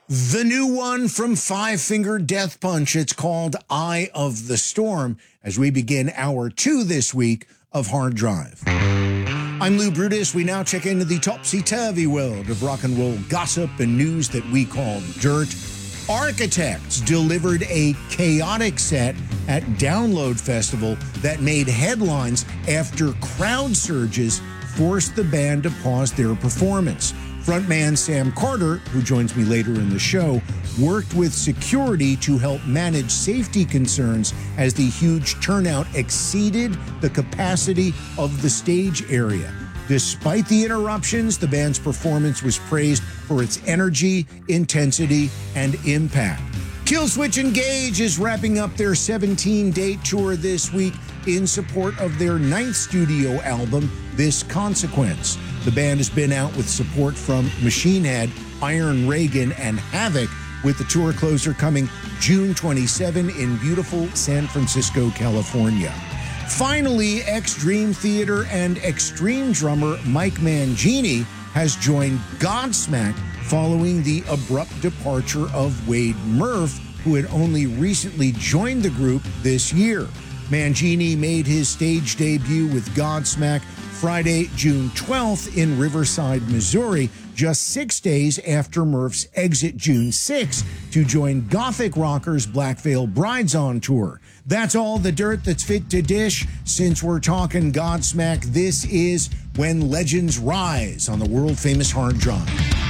The new one from Five Finger Death Punch. It's called Eye of the Storm as we begin hour 2 this week of Hard Drive. I'm Lou Brutus. We now check into the topsy-turvy world of rock and roll gossip and news that we call dirt. Architects delivered a chaotic set at Download Festival that made headlines after crowd surges forced the band to pause their performance. Frontman Sam Carter, who joins me later in the show, worked with security to help manage safety concerns as the huge turnout exceeded the capacity of the stage area. Despite the interruptions, the band's performance was praised for its energy, intensity, and impact. Killswitch Engage is wrapping up their 17-date tour this week in support of their 9th studio album, This Consequence. The band has been out with support from Machine Head, Iron Reagan, and Havoc, with the tour closer coming June 27 in beautiful San Francisco, California. Finally, ex-Dream Theater and Extreme drummer Mike Mangini has joined Godsmack following the abrupt departure of Wade Murph, who had only recently joined the group this year. Mangini made his stage debut with Godsmack Friday, June 12th in Riverside, Missouri, just 6 days after Murph's exit June 6th to join Gothic rockers Black Veil Brides on tour. That's all the dirt that's fit to dish. Since we're talking Godsmack, this is When Legends Rise on the world-famous Hard Drive.